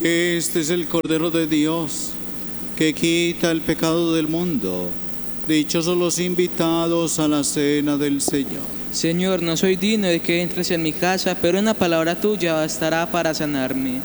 Este es el Cordero de Dios, que quita el pecado del mundo. Dichosos los invitados a la cena del Señor. Señor, no soy digno de que entres en mi casa, pero una palabra tuya bastará para sanarme.